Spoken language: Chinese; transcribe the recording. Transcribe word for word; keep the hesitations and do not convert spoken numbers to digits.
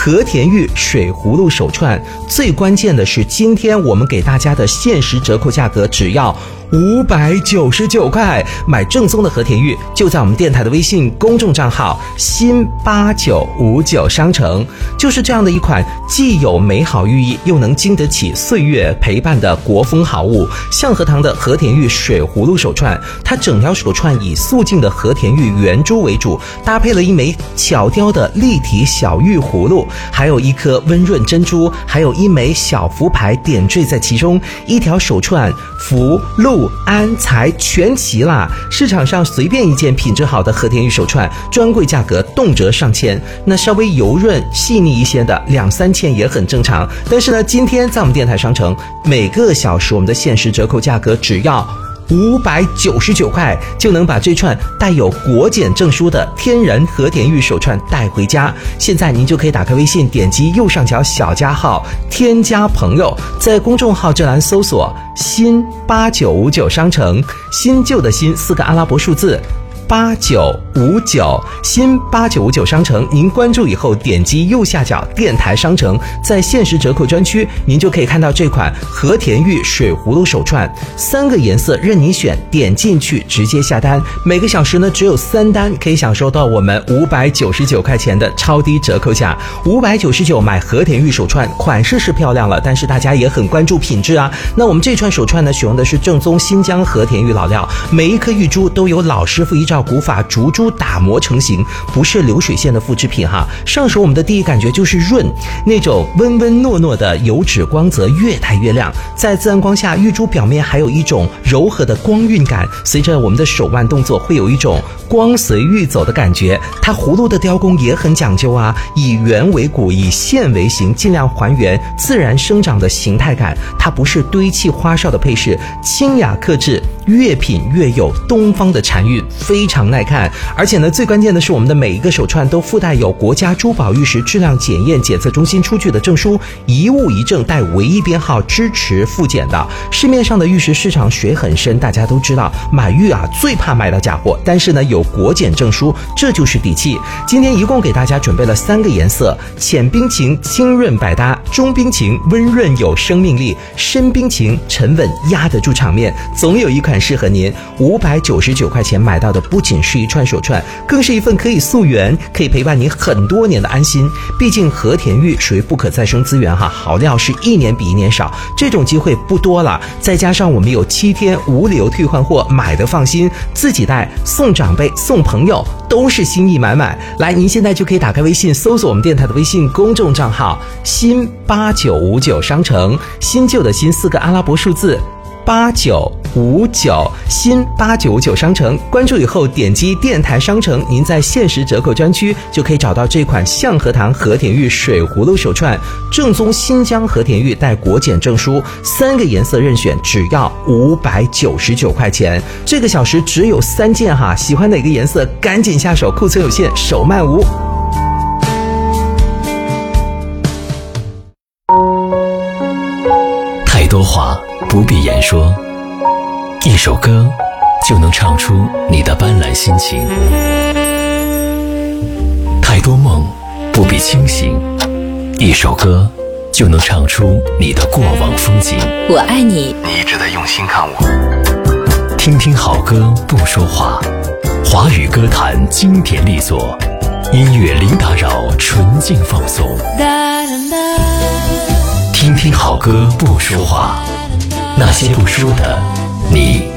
和田玉水葫芦手串。最关键的是，今天我们给大家的限时折扣价格只要五百九十九块，买正宗的和田玉就在我们电台的微信公众账号新八九五九商城。就是这样的一款既有美好寓意又能经得起岁月陪伴的国风好物，象和堂的和田玉水葫芦手串。它整条手串以素净的和田玉圆珠为主，搭配了一枚巧雕的立体小玉葫芦，还有一颗温润珍珠，还有一枚小福牌点缀在其中。一条手串福禄安财全齐啦！市场上随便一件品质好的和田玉手串，专柜价格动辄上千，那稍微油润细腻一些的两三千也很正常。但是呢，今天在我们电台商城，每个小时我们的限时折扣价格只要五百九十九块，就能把这串带有国检证书的天然和田玉手串带回家。现在您就可以打开微信，点击右上角小加号，添加朋友，在公众号这栏搜索新八九五九商城，新旧的新四个阿拉伯数字八九五九，新八九五九商城，您关注以后点击右下角电台商城，在限时折扣专区，您就可以看到这款和田玉水葫芦手串，三个颜色任您选，点进去直接下单，每个小时呢只有三单，可以享受到我们五百九十九块钱的超低折扣价。五百九十九买和田玉手串，款式是漂亮了，但是大家也很关注品质啊。那我们这串手串呢，使用的是正宗新疆和田玉老料，每一颗玉珠都有老师傅依照古法竹珠打磨成型，不是流水线的复制品哈。上手我们的第一感觉就是润，那种温温糯糯的油脂光泽越带越亮，在自然光下，玉珠表面还有一种柔和的光晕感，随着我们的手腕动作会有一种光随玉走的感觉。它葫芦的雕工也很讲究啊，以圆为骨，以线为形，尽量还原自然生长的形态感。它不是堆砌花哨的配饰，清雅克制，越品越有东方的禅韵，非常耐看。而且呢，最关键的是我们的每一个手串都附带有国家珠宝玉石质量检验检测中心出具的证书，一物一证带唯一编号，支持复检的。市面上的玉石市场水很深，大家都知道买玉啊最怕买到假货，但是呢有国检证书，这就是底气。今天一共给大家准备了三个颜色，浅冰情清润百搭，中冰情温润有生命力，深冰情沉稳压得住场面，总有一款适合您。五百九十九块钱买到的不仅是一串手串，更是一份可以溯源，可以陪伴您很多年的安心。毕竟和田玉属于不可再生资源哈，好料是一年比一年少，这种机会不多了。再加上我们有七天无理由退换货，买的放心，自己带送长辈送朋友都是心意满满。来，您现在就可以打开微信，搜索我们电台的微信公众账号新八九五九商城，新旧的新四个阿拉伯数字八九五九，新八九五九商城，关注以后点击电台商城，您在限时折扣专区就可以找到这款象和堂和田玉水葫芦手串，正宗新疆和田玉带国检证书，三个颜色任选，只要五百九十九块钱。这个小时只有三件哈，喜欢哪个颜色赶紧下手，库存有限，手慢无。 太多话不必言说，一首歌就能唱出你的斑斓心情。太多梦不必清醒，一首歌就能唱出你的过往风景。 我爱你， 你一直在用心看我。听听好歌不说话，华语歌坛经典力作，音乐零打扰，纯净放送。听听好歌不说话，那些不说的你